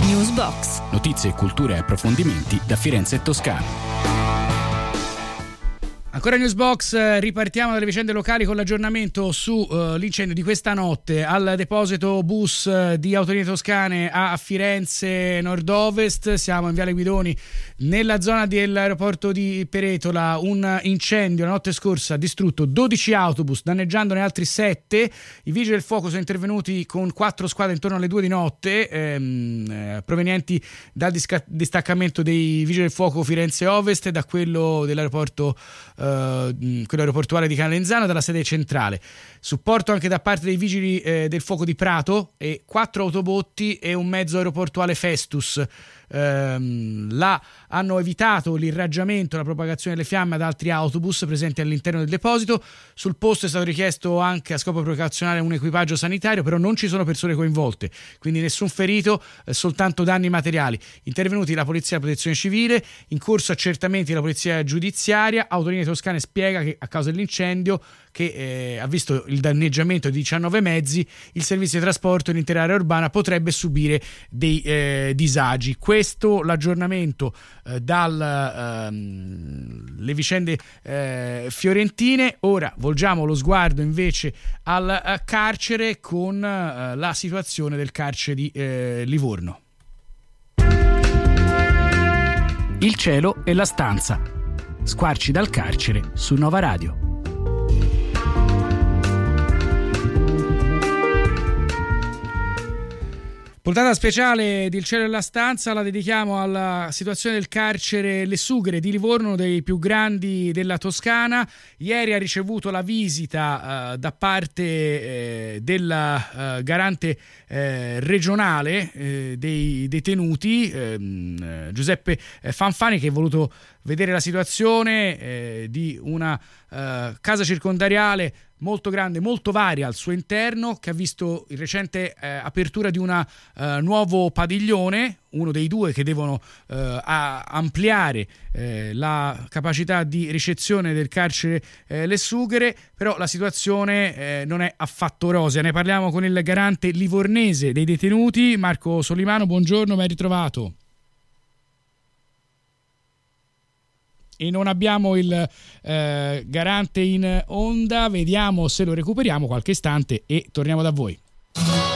Newsbox. Notizie, cultura e approfondimenti da Firenze e Toscana. Ancora Newsbox, ripartiamo dalle vicende locali con l'aggiornamento su l'incendio di questa notte al deposito bus di Autolinee Toscane a Firenze Nord-Ovest. Siamo in Viale Guidoni, nella zona dell'aeroporto di Peretola. Un incendio la notte scorsa ha distrutto 12 autobus, danneggiandone altri 7. I vigili del fuoco sono intervenuti con 4 squadre intorno alle 2 di notte, provenienti dal distaccamento dei vigili del fuoco Firenze Ovest e da quello dell'aeroporto quello aeroportuale di Calenzano, dalla sede centrale. Supporto anche da parte dei vigili del fuoco di Prato e 4 autobotti e un mezzo aeroportuale Festus. Là hanno evitato l'irraggiamento e la propagazione delle fiamme ad altri autobus presenti all'interno del deposito. Sul posto è stato richiesto anche a scopo precauzionale un equipaggio sanitario, però non ci sono persone coinvolte, quindi nessun ferito, soltanto danni materiali. Intervenuti la polizia e la protezione civile, in corso accertamenti della polizia giudiziaria. Autolinee Toscane spiega che a causa dell'incendio, che ha visto il danneggiamento di 19 mezzi, il servizio di trasporto in l'intera area urbana potrebbe subire dei disagi. Questo l'aggiornamento dalle vicende fiorentine. Ora volgiamo lo sguardo invece al carcere con la situazione del carcere di Livorno. Il cielo e la stanza. Squarci dal carcere su Nova Radio. Puntata speciale di Il cielo e la stanza la dedichiamo alla situazione del carcere Le Sughere di Livorno, uno dei più grandi della Toscana. Ieri ha ricevuto la visita da parte della garante regionale dei detenuti, Giuseppe Fanfani, che ha voluto vedere la situazione di una casa circondariale molto grande, molto varia al suo interno, che ha visto il recente apertura di un nuovo padiglione, uno dei 2 che devono ampliare la capacità di ricezione del carcere Le Sughere. Però la situazione non è affatto rosea. Ne parliamo con il garante livornese dei detenuti, Marco Solimano. Buongiorno, ben ritrovato. E non abbiamo il garante in onda, vediamo se lo recuperiamo qualche istante e torniamo da voi.